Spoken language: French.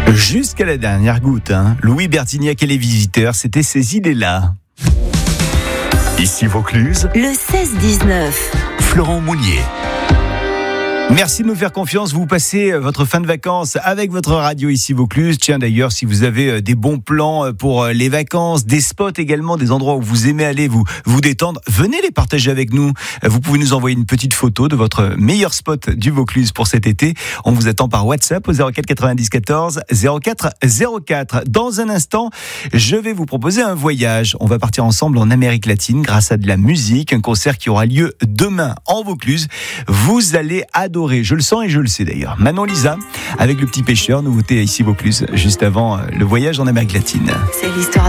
Jusqu'à la dernière goutte, Louis Bertignac et les visiteurs s'étaient ces idées-là. Ici Vaucluse, le 16-19. Florent Mounier. Merci de nous faire confiance. Vous passez votre fin de vacances avec votre radio ici Vaucluse. Tiens, d'ailleurs, si vous avez des bons plans pour les vacances, des spots également, des endroits où vous aimez aller vous détendre, venez les partager avec nous. Vous pouvez nous envoyer une petite photo de votre meilleur spot du Vaucluse pour cet été. On vous attend par WhatsApp au 04 90 14 04 04. Dans un instant, je vais vous proposer un voyage. On va partir ensemble en Amérique latine grâce à de la musique. Un concert qui aura lieu demain en Vaucluse. Vous allez adorer. Je le sens et je le sais d'ailleurs. Manon Lisa avec Le Petit Pêcheur, nouveauté ici Vaucluse, juste avant le voyage en Amérique latine. C'est l'histoire